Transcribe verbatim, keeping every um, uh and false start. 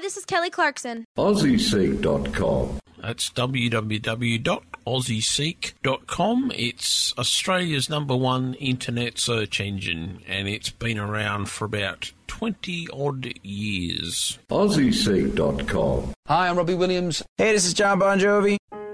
this is Kelly Clarkson. Aussie Seek dot com. That's w w w dot aussie seek dot com. It's Australia's number one internet search engine, and it's been around for about twenty-odd years. Aussie Seek dot com. Hi, I'm Robbie Williams. Hey, this is John Bon Jovi.